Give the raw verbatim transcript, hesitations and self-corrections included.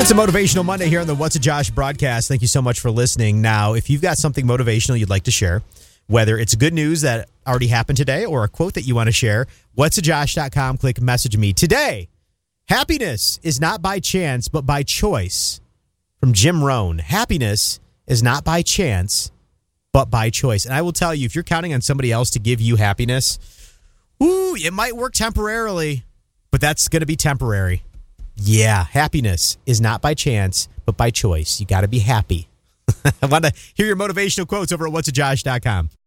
It's a Motivational Monday here on the What's a Josh broadcast. Thank you so much for listening. Now, if you've got something motivational you'd like to share, whether it's good news that already happened today or a quote that you want to share, whats a josh dot com, click message me. Today, happiness is not by chance, but by choice. From Jim Rohn. Happiness is not by chance, but by choice. And I will tell you, if you're counting on somebody else to give you happiness, ooh, it might work temporarily, but that's going to be temporary. Yeah, happiness is not by chance, but by choice. You got to be happy. I want to hear your motivational quotes over at whats a josh dot com.